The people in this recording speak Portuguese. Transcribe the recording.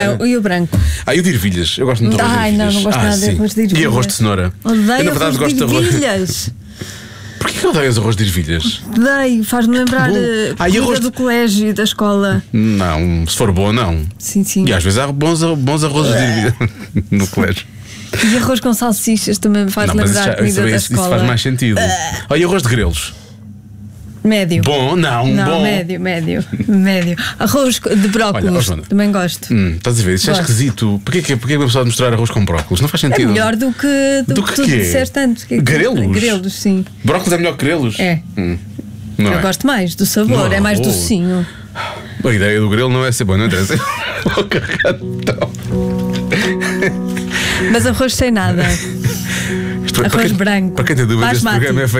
E o branco? E o de ervilhas. Eu gosto muito de arroz de ervilhas. Não gosto nada de arroz de ervilhas. E arroz de cenoura. Odeio eu, na verdade, arroz gosto de de arroz. ervilhas. Porquê que odeias arroz de ervilhas? Odeio, faz-me lembrar comida do colégio e da escola. Não, se for bom, não. Sim. E às vezes há bons arrozes de ervilhas no colégio. E arroz com salsichas também me faz lembrar a comida da escola. Isso faz mais sentido. E arroz de grelos? Médio. Bom, não, bom. Médio. Arroz de brócolis, também gosto. Estás a ver? Isso é esquisito. Porquê uma pessoa misturar arroz com brócolis? Não faz sentido. É melhor do que tu disseste antes. Grelos? Grelos, sim. Brócolis é melhor que grelos? É. Não eu gosto mais do sabor, não, é mais docinho. A ideia do grelo não é ser bom, não interessa. Mas arroz sem nada. Arroz branco. Para quem tem dúvidas, este programa é feito